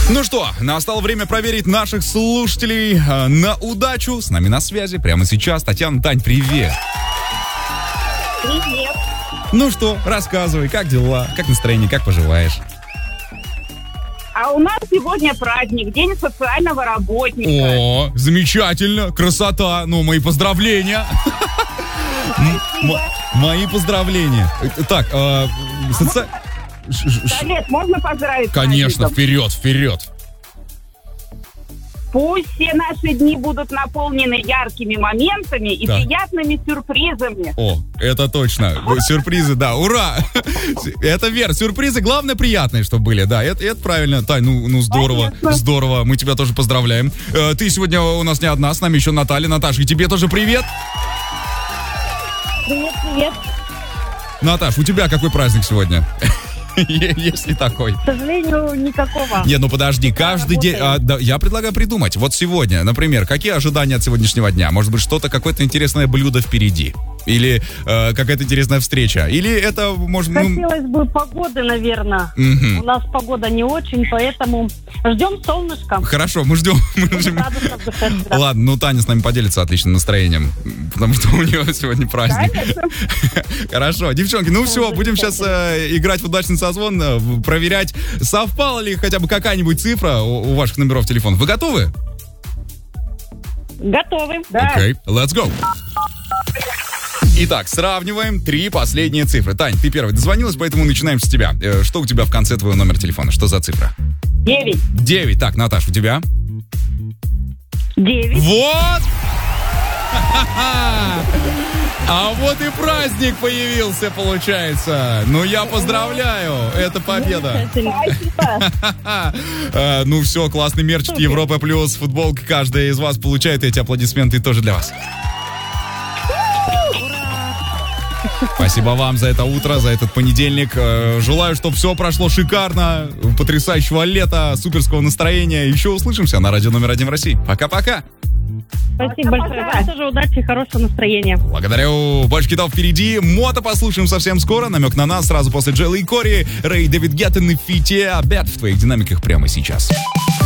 Ну что, настало время проверить наших слушателей на удачу. С нами на связи прямо сейчас Татьяна. Тань, привет. Привет. Ну что, рассказывай, как дела, как настроение, как поживаешь? А у нас сегодня праздник, День социального работника. О, замечательно, красота. Ну, мои поздравления. Мои поздравления. Так, Лет, можно поздравить? Конечно, праздником? вперед. Пусть все наши дни будут наполнены яркими моментами и Так. приятными сюрпризами. О, это точно. Сюрпризы, да, ура! Это верно. Сюрпризы, главное, приятные, чтобы были. Да, это правильно. Тань, ну здорово, Конечно. здорово. Мы тебя тоже поздравляем. Ты сегодня у нас не одна, с нами еще Наталья. Наташа, и тебе тоже привет. Привет. Наташ, у тебя какой праздник сегодня? Есть ли такой? К сожалению, никакого. Не, ну подожди, каждый день... я предлагаю придумать. Вот сегодня, например, какие ожидания от сегодняшнего дня? Может быть, что-то, какое-то интересное блюдо впереди? Или какая-то интересная встреча? Или это, может... Хотелось бы погоды, наверное. Мгм. У нас погода не очень, поэтому ждем солнышка. Хорошо, мы ждем. Будем радостно вдыхать сюда. Ладно, ну Таня с нами поделится отличным настроением, потому что у нее сегодня праздник. Хорошо, девчонки, ну все, будем сейчас играть в удачный созвон, проверять, совпала ли хотя бы какая-нибудь цифра у ваших номеров телефонов. Вы готовы? Готовы. Да. Окей, let's go. Итак, сравниваем 3 последние цифры. Тань, ты первый дозвонилась, поэтому начинаем с тебя. Что у тебя в конце твоего номера телефона? Что за цифра? 9. 9. Так, Наташ, у тебя? 9. Вот! А вот и праздник появился, получается. Ну, я поздравляю, это победа. Ну все, классный мерчик Европа Плюс, футболка. Каждая из вас получает эти аплодисменты тоже для вас. Спасибо вам за это утро, за этот понедельник. Желаю, чтобы все прошло шикарно, потрясающего лета, суперского настроения. Еще услышимся на радио номер 1 в России. Пока-пока. Спасибо большое. Вам тоже удачи и хорошего настроения. Благодарю. Больше китов впереди. Мото послушаем совсем скоро. Намек на нас сразу после Джелла и Кори. Рэй, Дэвид Геттон и Фите. Обед в твоих динамиках прямо сейчас.